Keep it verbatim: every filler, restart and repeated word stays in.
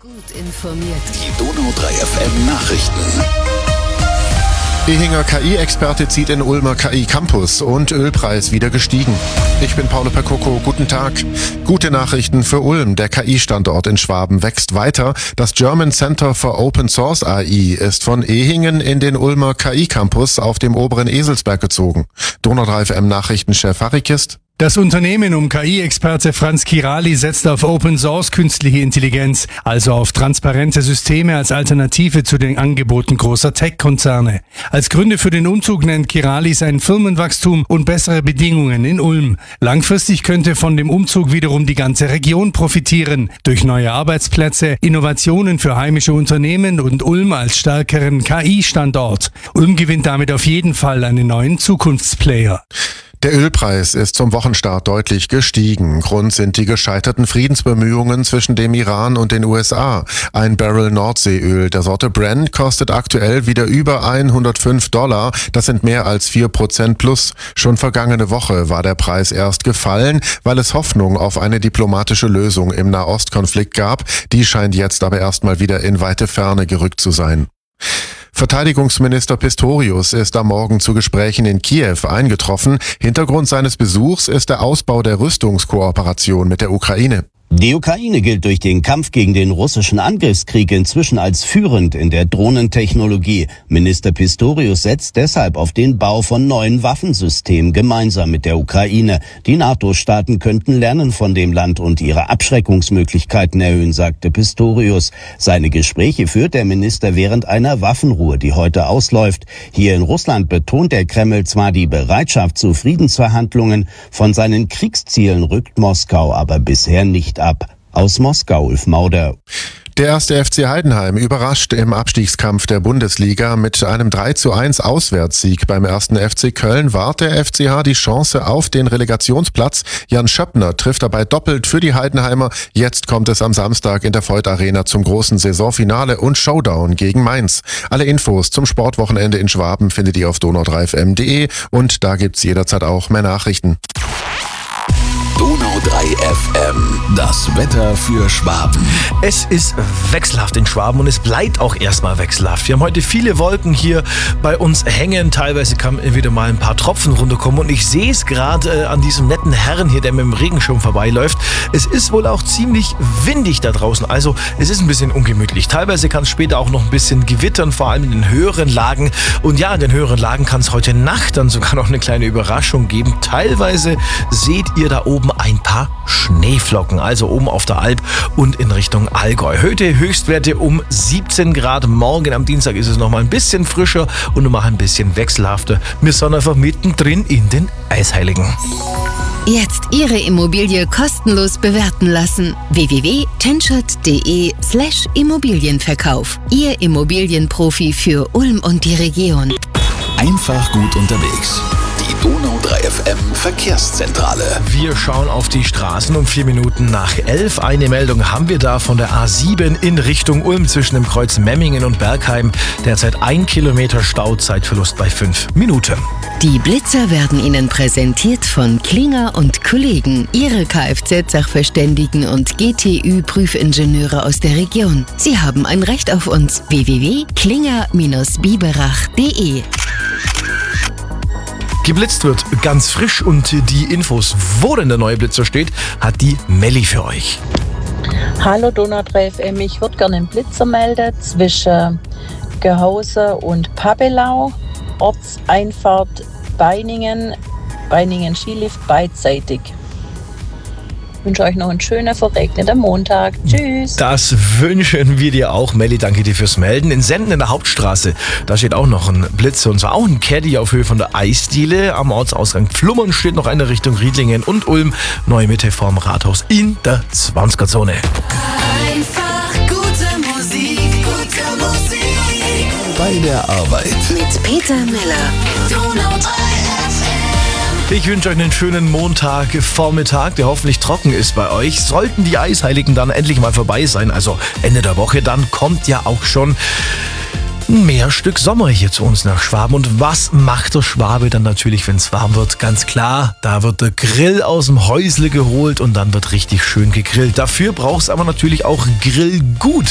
Gut informiert. Die Donau drei F M Nachrichten. Ehinger K I-Experte zieht in Ulmer K I-Campus und Ölpreis wieder gestiegen. Ich bin Paolo Percoco, guten Tag. Gute Nachrichten für Ulm. Der K I-Standort in Schwaben wächst weiter. Das German Center for Open Source A I ist von Ehingen in den Ulmer K I-Campus auf dem oberen Eselsberg gezogen. Donau drei F M Nachrichtenchef Harry Kist. Das Unternehmen um K I-Experte Franz Kirali setzt auf Open Source künstliche Intelligenz, also auf transparente Systeme als Alternative zu den Angeboten großer Tech-Konzerne. Als Gründe für den Umzug nennt Kirali sein Firmenwachstum und bessere Bedingungen in Ulm. Langfristig könnte von dem Umzug wiederum die ganze Region profitieren, durch neue Arbeitsplätze, Innovationen für heimische Unternehmen und Ulm als stärkeren K I-Standort. Ulm gewinnt damit auf jeden Fall einen neuen Zukunftsplayer. Der Ölpreis ist zum Wochenstart deutlich gestiegen. Grund sind die gescheiterten Friedensbemühungen zwischen dem Iran und den U S A. Ein Barrel Nordseeöl der Sorte Brent kostet aktuell wieder über hundertfünf Dollar. Das sind mehr als vier Prozent plus. Schon vergangene Woche war der Preis erst gefallen, weil es Hoffnung auf eine diplomatische Lösung im Nahostkonflikt gab. Die scheint jetzt aber erstmal wieder in weite Ferne gerückt zu sein. Verteidigungsminister Pistorius ist am Morgen zu Gesprächen in Kiew eingetroffen. Hintergrund seines Besuchs ist der Ausbau der Rüstungskooperation mit der Ukraine. Die Ukraine gilt durch den Kampf gegen den russischen Angriffskrieg inzwischen als führend in der Drohnentechnologie. Minister Pistorius setzt deshalb auf den Bau von neuen Waffensystemen gemeinsam mit der Ukraine. Die NATO-Staaten könnten lernen von dem Land und ihre Abschreckungsmöglichkeiten erhöhen, sagte Pistorius. Seine Gespräche führt der Minister während einer Waffenruhe, die heute ausläuft. Hier in Russland betont der Kreml zwar die Bereitschaft zu Friedensverhandlungen, von seinen Kriegszielen rückt Moskau aber bisher nicht ab. Aus Moskau, Ulf Mauder. Der erste F C Heidenheim überrascht im Abstiegskampf der Bundesliga. Mit einem drei zu eins Auswärtssieg beim ersten F C Köln wahrt der F C H die Chance auf den Relegationsplatz. Jan Schöppner trifft dabei doppelt für die Heidenheimer. Jetzt kommt es am Samstag in der Voith Arena zum großen Saisonfinale und Showdown gegen Mainz. Alle Infos zum Sportwochenende in Schwaben findet ihr auf donau drei f m punkt d e und da gibt's jederzeit auch mehr Nachrichten. Donau drei F M, das Wetter für Schwaben. Es ist wechselhaft in Schwaben und es bleibt auch erstmal wechselhaft. Wir haben heute viele Wolken hier bei uns hängen. Teilweise kann wieder mal ein paar Tropfen runterkommen und ich sehe es gerade an diesem netten Herrn hier, der mit dem Regenschirm vorbeiläuft. Es ist wohl auch ziemlich windig da draußen, also es ist ein bisschen ungemütlich. Teilweise kann es später auch noch ein bisschen gewittern, vor allem in den höheren Lagen. Und ja, in den höheren Lagen kann es heute Nacht dann sogar noch eine kleine Überraschung geben. Teilweise seht ihr da oben ein paar Schneeflocken, also oben auf der Alp und in Richtung Allgäu. Heute Höchstwerte um siebzehn Grad. Morgen am Dienstag ist es noch mal ein bisschen frischer und noch mal ein bisschen wechselhafter. Wir sind einfach mittendrin in den Eisheiligen. Jetzt Ihre Immobilie kostenlos bewerten lassen. w w w punkt tenschert punkt d e slash Immobilienverkauf. Ihr Immobilienprofi für Ulm und die Region. Einfach gut unterwegs. Die Donau drei F M Verkehrszentrale. Wir schauen auf die Straßen um vier Minuten nach elf. Eine Meldung haben wir da von der A sieben in Richtung Ulm zwischen dem Kreuz Memmingen und Bergheim. Derzeit ein Kilometer Stau, Zeitverlust bei fünf Minuten. Die Blitzer werden Ihnen präsentiert von Klinger und Kollegen, Ihre Kfz-Sachverständigen und G T Ü-Prüfingenieure aus der Region. Sie haben ein Recht auf uns. w w w punkt klinger Bindestrich biberach punkt d e. Geblitzt wird ganz frisch und die Infos, wo denn der neue Blitzer steht, hat die Melli für euch. Hallo Donau drei F M, ich würde gerne einen Blitzer melden zwischen Gehause und Pabelau, Ortseinfahrt Beiningen, Beiningen Skilift beidseitig. Ich wünsche euch noch einen schönen, verregneten Montag. Tschüss. Das wünschen wir dir auch, Melli. Danke dir fürs Melden. In Senden in der Hauptstraße, da steht auch noch ein Blitzer und zwar auch ein Caddy auf Höhe von der Eisdiele. Am Ortsausgang Flummern steht noch eine Richtung Riedlingen und Ulm. Neue Mitte vorm Rathaus in der zwanziger-Zone. Einfach gute Musik, gute Musik. Bei der Arbeit. Mit Peter Miller. Donau drei F M. Ich wünsche euch einen schönen Montagvormittag, der hoffentlich trocken ist bei euch. Sollten die Eisheiligen dann endlich mal vorbei sein, also Ende der Woche, dann kommt ja auch schon ein Mehrstück Sommer hier zu uns nach Schwaben. Und was macht der Schwabe dann natürlich, wenn es warm wird? Ganz klar, da wird der Grill aus dem Häusle geholt und dann wird richtig schön gegrillt. Dafür braucht es aber natürlich auch Grillgut.